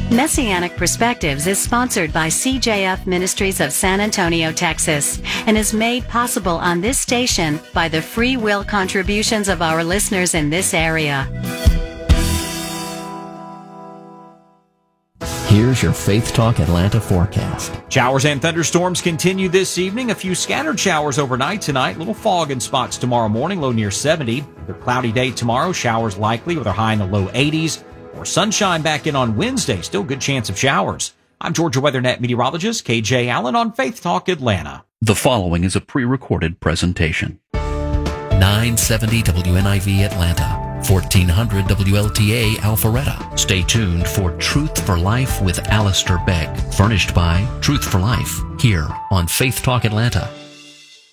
Messianic Perspectives is sponsored by CJF Ministries of San Antonio, Texas, and is made possible on this station by the free will contributions of our listeners in this area. Here's your Faith Talk Atlanta forecast. Showers and thunderstorms continue this evening. A few scattered showers overnight tonight. Little fog in spots tomorrow morning, low near 70. A cloudy day tomorrow. Showers likely with a high in the low 80s. Or sunshine back in on Wednesday. Still good chance of showers. I'm Georgia WeatherNet meteorologist KJ Allen on Faith Talk Atlanta. The following is a pre-recorded presentation. 970 WNIV Atlanta. 1400 WLTA Alpharetta. Stay tuned for Truth for Life with Alistair Begg. Furnished by Truth for Life. Here on Faith Talk Atlanta.